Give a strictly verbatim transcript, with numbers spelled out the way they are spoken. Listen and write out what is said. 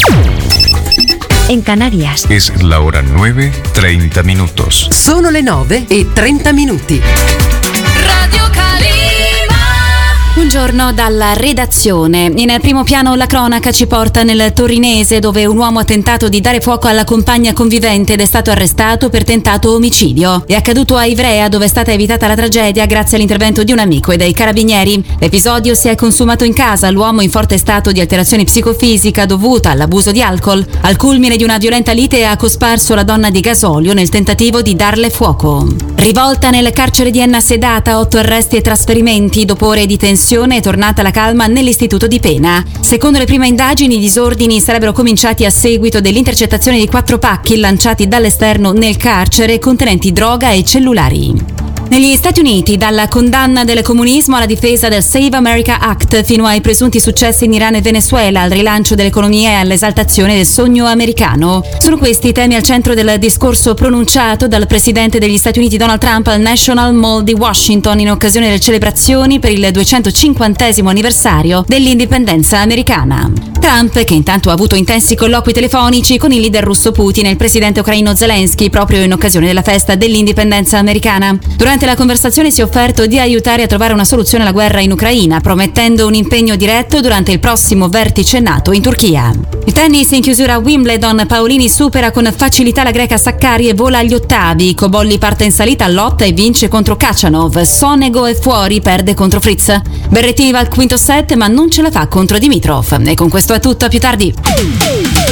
En Canarias. Es la hora nueve, treinta minutos. Sono le nove e trenta minuti. Radio Calima. Buongiorno dalla redazione. In primo piano la cronaca ci porta nel Torinese, dove un uomo ha tentato di dare fuoco alla compagna convivente ed è stato arrestato per tentato omicidio. È accaduto a Ivrea, dove è stata evitata la tragedia grazie all'intervento di un amico e dei carabinieri. L'episodio si è consumato in casa, l'uomo in forte stato di alterazione psicofisica dovuta all'abuso di alcol. Al culmine di una violenta lite ha cosparso la donna di gasolio nel tentativo di darle fuoco. Rivolta nel carcere di Enna sedata, otto arresti e trasferimenti. Dopo ore di tensione è tornata la calma nell'istituto di pena. Secondo le prime indagini, i disordini sarebbero cominciati a seguito dell'intercettazione di quattro pacchi lanciati dall'esterno nel carcere contenenti droga e cellulari. Negli Stati Uniti, dalla condanna del comunismo alla difesa del Save America Act fino ai presunti successi in Iran e Venezuela, al rilancio dell'economia e all'esaltazione del sogno americano. Sono questi i temi al centro del discorso pronunciato dal presidente degli Stati Uniti Donald Trump al National Mall di Washington in occasione delle celebrazioni per il duecentocinquantesimo anniversario dell'indipendenza americana. Trump, che intanto ha avuto intensi colloqui telefonici con il leader russo Putin e il presidente ucraino Zelensky proprio in occasione della festa dell'indipendenza americana. Durante la conversazione si è offerto di aiutare a trovare una soluzione alla guerra in Ucraina, promettendo un impegno diretto durante il prossimo vertice NATO in Turchia. Il tennis in chiusura a Wimbledon, Paolini supera con facilità la greca Sakkari e vola agli ottavi. Cobolli parte in salita, lotta e vince contro Khachanov. Sonego è fuori, perde contro Fritz. Berrettini va al quinto set ma non ce la fa contro Dimitrov. E con questo è tutto, a più tardi.